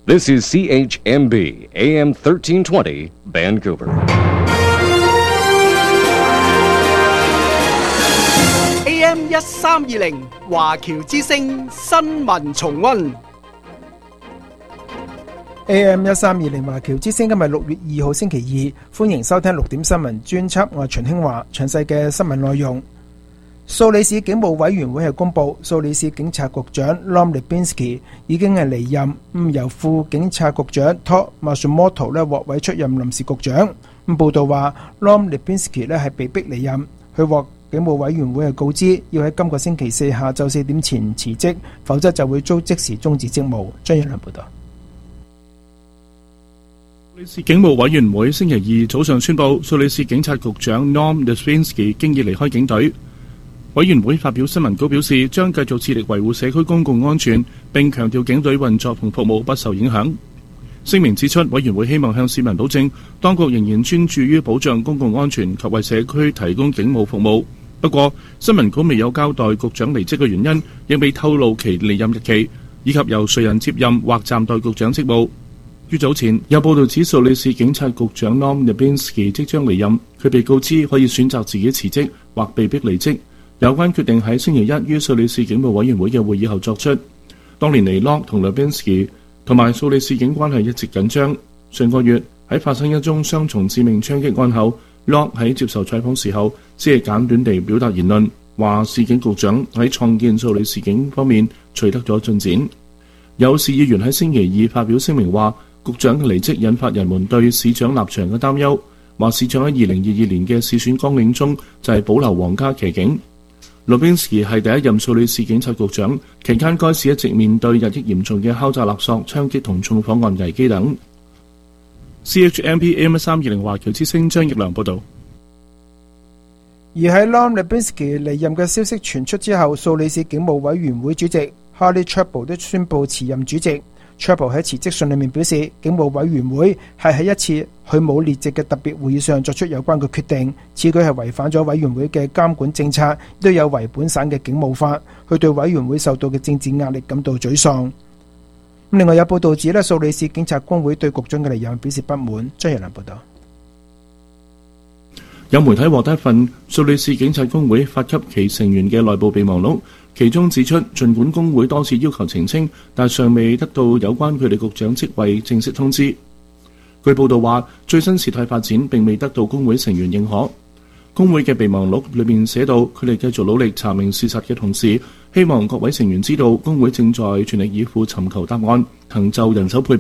This is CHMB AM 1320 Vancouver. AM 1320華僑之聲新聞重溫。 AM 1320華僑之聲今日6月2號星期二，歡迎收聽6點新聞專輯，我係秦興華。詳細嘅新聞內容，蘇里市警務委員會係公布，蘇里市警察局長 Lom Libinski 已經係離任，由副警察局長 Todd Matsumoto 獲委出任臨時局長。報道話 Lom Libinski 係被逼離任，佢獲警務委員會係告知要喺今個星期四下晝4點前辭職，否則就會遭即時終止職務。張耀良報道。 蘇里市警務委員會星期二早上宣布，蘇里市警察局長 Lom Libinski 經已離開警隊。委員會發表新聞稿表示，將繼續致力維護社區公共安全，並強調警隊運作同服務不受影響。聲明指出，委員會希望向市民保證，當局仍然專注於保障公共安全及為社區提供警務服務。不過，新聞稿未有交代局長離職嘅原因，亦未透露其離任日期，以及由誰人接任或暫代局長職務。於早前有報道指，蘇里市警察局長 Lom Libinski 即將離任，佢被告知可以選擇自己辭職或被逼離職。有關決定喺星期一於蘇里市警務委員會嘅會議後作出。多年嚟，Lom 同 Libinski 同埋蘇里市警關係一直緊張。上個月喺發生一宗雙重致命槍擊案後，Lom 喺接受採訪時候，只係簡短地表達言論，話市警局長喺創建蘇里市警方面取得咗進展。有市議員喺星期二發表聲明話，局長嘅離職引發人們對市長立場嘅擔憂，話市長喺2022年嘅市選綱領中就係保留皇家騎警。Libinski 係第一任蘇里市警察局長，期間該市一直面對日益嚴重嘅敲詐勒索、槍擊同縱火案危機等。CHMB AM 1320華僑之聲張益良報導。 而喺 Lom Libinski 離任嘅消息傳出之後，蘇里市警務委員會主席 Harley Chapel 都宣布辭任主席。Chapel 喺辭職信裏面表示，警務委員會係喺一次佢冇列席嘅特別會議上作出有關嘅決定，此舉係違反咗委員會嘅監管政策，都有違本省嘅警務法。佢對委員會受到嘅政治壓力感到沮喪。另外有報道指蘇里市警察工會對局長嘅離任表示不滿。張日良報道。 有媒體獲得一份蘇里市警察工會發給其成員嘅內部備忘錄，其中指出，儘管工會多次要求澄清，但尚未得到有關佢哋局長職位正式通知。據報道話，最新事態發展並未得到工會成員認可。工會嘅備忘錄裏面寫到，佢哋繼續努力查明事實嘅同時，希望各位成員知道，工會正在全力以赴尋求答案，騰就人手配備。